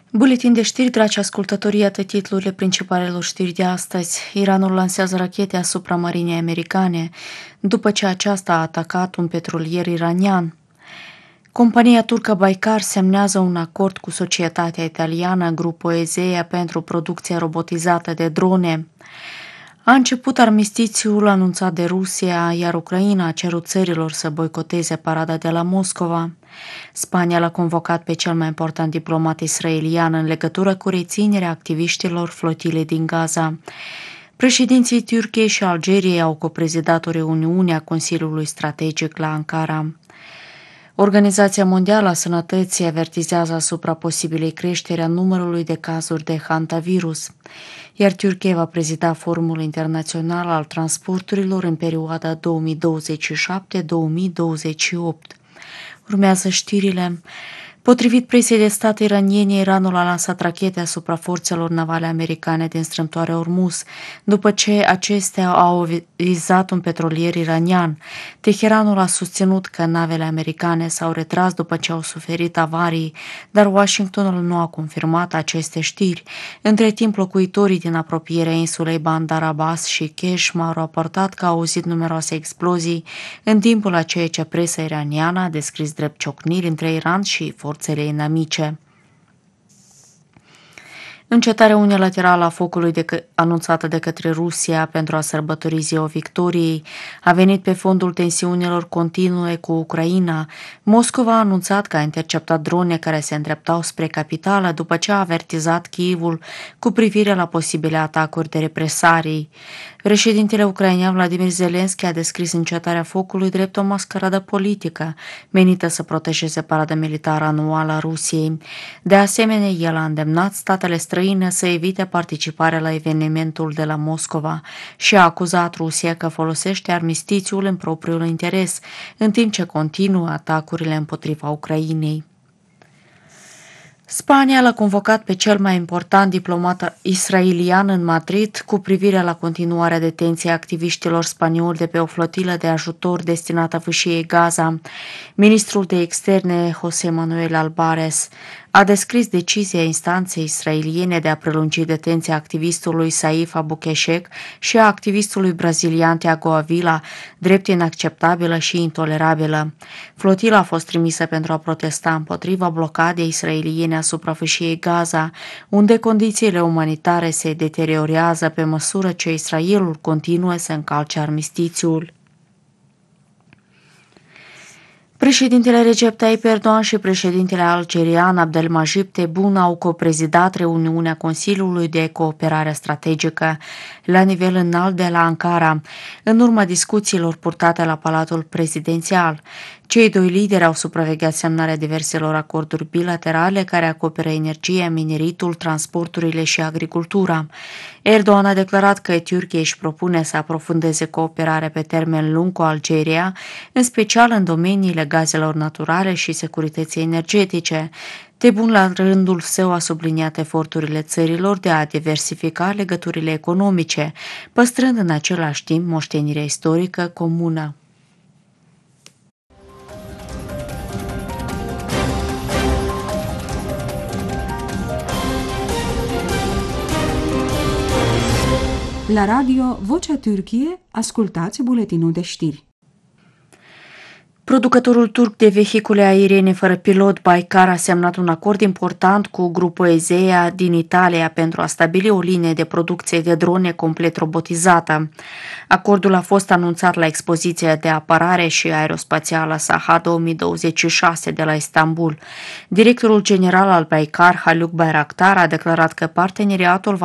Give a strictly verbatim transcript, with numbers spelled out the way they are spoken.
Buletin de știri, dragi ascultători, iată titlurile principalelor știri de astăzi. Iranul lansează rachete asupra marinei americane, după ce aceasta a atacat un petrolier iranian. Compania turcă Baykar semnează un acord cu societatea italiană Gruppo ESEA pentru producția robotizată de drone. A început armistițiul anunțat de Rusia, iar Ucraina a cerut țărilor să boicoteze parada de la Moscova. Spania l-a convocat pe cel mai important diplomat israelian în legătură cu reținerea activiștilor flotilei din Gaza. Președinții Turciei și Algeriei au coprezidat o reuniune a Consiliului Strategic la Ankara. Organizația Mondială a Sănătății avertizează asupra posibilei creșteri a numărului de cazuri de hantavirus, iar Turcia va prezida Forumul Internațional al Transporturilor în perioada două mii douăzeci și șapte două mii douăzeci și opt. Urmează știrile. Potrivit presei de stat iraniene, Iranul a lansat rachete asupra forțelor navale americane din strâmtoarea Ormuz, după ce acestea au vizat un petrolier iranian. Teheranul a susținut că navele americane s-au retras după ce au suferit avarii, dar Washingtonul nu a confirmat aceste știri. Între timp, locuitorii din apropierea insulei Bandar Abbas și Qeshm au raportat că au auzit numeroase explozii, în timpul a ceea ce presa iraniană a descris drept ciocniri între Iran și forțele inamice. Încetarea unilaterală a focului de că, anunțată de către Rusia pentru a sărbători Ziua Victoriei a venit pe fondul tensiunilor continue cu Ucraina. Moscova a anunțat că a interceptat drone care se îndreptau spre capitală după ce a avertizat Kievul cu privire la posibile atacuri de represarii. Președintele ucrainean Vladimir Zelensky a descris încetarea focului drept o mascaradă politică menită să protejeze parada militară anuală a Rusiei. De asemenea, el a îndemnat statele străine să evite participarea la evenimentul de la Moscova și a acuzat Rusia că folosește armistițiul în propriul interes, în timp ce continuă atacurile împotriva Ucrainei. Spania l-a convocat pe cel mai important diplomat israelian în Madrid cu privire la continuarea detenției activiștilor spanioli de pe o flotilă de ajutor destinată fâșiei Gaza. Ministrul de Externe, José Manuel Álvarez, a descris decizia instanței israeliene de a prelungi detenția activistului Saif Abou-Keshek și a activistului brazilian Thiago Avila drept inacceptabilă și intolerabilă. Flotila a fost trimisă pentru a protesta împotriva blocadei israeliene asupra fâșiei Gaza, unde condițiile umanitare se deteriorează pe măsură ce Israelul continuă să încalce armistițiul. Președintele Recep Tayyip Erdogan și președintele algerian Abdelmajid Tebboune au coprezidat reuniunea Consiliului de Cooperare Strategică la nivel înalt de la Ankara, în urma discuțiilor purtate la Palatul Prezidențial. Cei doi lideri au supravegheat semnarea diverselor acorduri bilaterale care acoperă energia, mineritul, transporturile și agricultura. Erdogan a declarat că Turcia își propune să aprofundeze cooperarea pe termen lung cu Algeria, în special în domeniile gazelor naturale și securității energetice. Tebboune, la rândul său, a subliniat eforturile țărilor de a diversifica legăturile economice, păstrând în același timp moștenirea istorică comună. La radio Vocea Türkiye, ascultați buletinul de știri. Producătorul turc de vehicule aeriene fără pilot Baykar a semnat un acord important cu Gruppo ESEA din Italia pentru a stabili o linie de producție de drone complet robotizată. Acordul a fost anunțat la expoziția de apărare și aerospațială Saha două mii douăzeci și șase de la Istanbul. Directorul general al Baykar, Haluk Bayraktar, a declarat că parteneriatul va